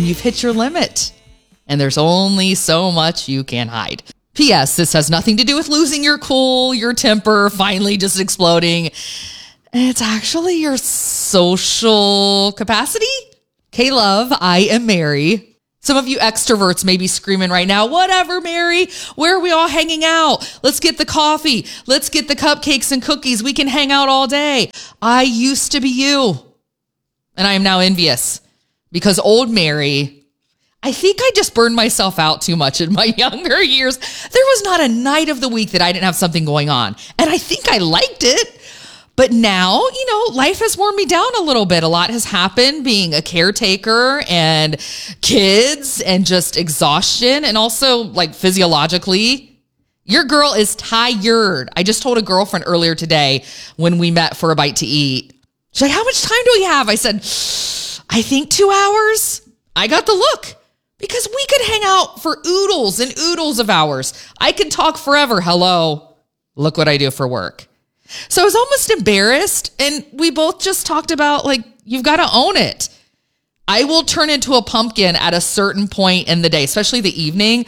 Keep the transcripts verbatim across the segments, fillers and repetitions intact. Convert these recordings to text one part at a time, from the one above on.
you've hit your limit. And there's only so much you can hide. P S. This has nothing to do with losing your cool, your temper, finally just exploding. It's actually your social capacity. K-Love, I am Mary. Some of you extroverts may be screaming right now, whatever, Mary, where are we all hanging out? Let's get the coffee. Let's get the cupcakes and cookies. We can hang out all day. I used to be you. And I am now envious because old Mary, I think I just burned myself out too much in my younger years. There was not a night of the week that I didn't have something going on. And I think I liked it. But now, you know, life has worn me down a little bit. A lot has happened, being a caretaker and kids and just exhaustion. And also, like, physiologically, your girl is tired. I just told a girlfriend earlier today when we met for a bite to eat. She's like, how much time do we have? I said, I think two hours. I got the look because we could hang out for oodles and oodles of hours. I can talk forever. Hello. Look what I do for work. So I was almost embarrassed, and we both just talked about, like, you've got to own it. I will turn into a pumpkin at a certain point in the day, especially the evening.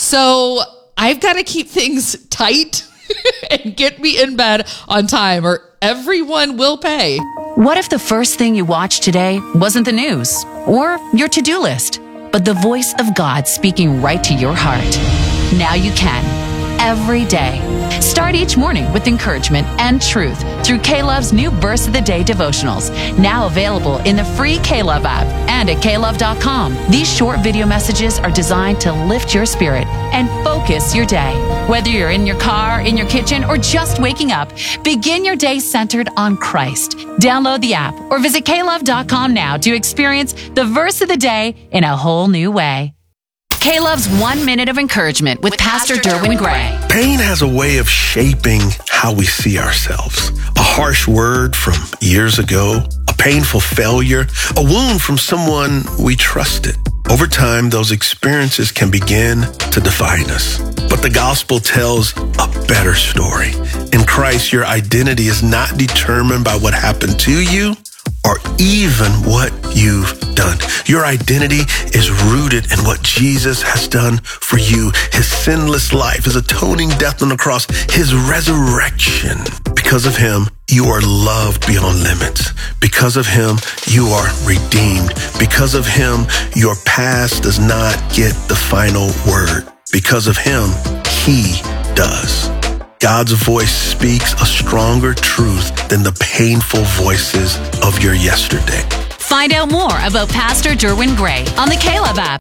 So I've got to keep things tight and get me in bed on time, or everyone will pay. What if the first thing you watched today wasn't the news or your to-do list, but the voice of God speaking right to your heart? Now you can. Every day. Start each morning with encouragement and truth through K-Love's new Verse of the Day devotionals, now available in the free K-Love app and at K love dot com. These short video messages are designed to lift your spirit and focus your day. Whether you're in your car, in your kitchen, or just waking up, begin your day centered on Christ. Download the app or visit K love dot com now to experience the Verse of the Day in a whole new way. K-Love's One Minute of Encouragement with, with Pastor, Pastor Derwin Gray. Pain has a way of shaping how we see ourselves. A harsh word from years ago, a painful failure, a wound from someone we trusted. Over time, those experiences can begin to define us. But the gospel tells a better story. In Christ, your identity is not determined by what happened to you or even what you've done. Your identity is rooted in what Jesus has done for you. His sinless life, his atoning death on the cross, his resurrection. Because of him, you are loved beyond limits. Because of him, you are redeemed. Because of him, your past does not get the final word. Because of him, he does. God's voice speaks a stronger truth than the painful voices of your yesterday. Find out more about Pastor Derwin Gray on the K-Love app.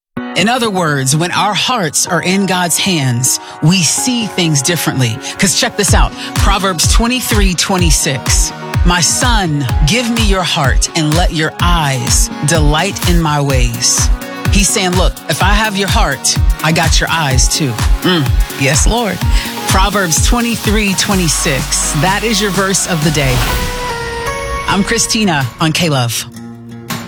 In other words, when our hearts are in God's hands, we see things differently. Because check this out, Proverbs twenty-three twenty-six. My son, give me your heart and let your eyes delight in my ways. He's saying, look, if I have your heart, I got your eyes too. Mm, yes, Lord. Proverbs twenty-three twenty-six. That is your verse of the day. I'm Christina on K-Love.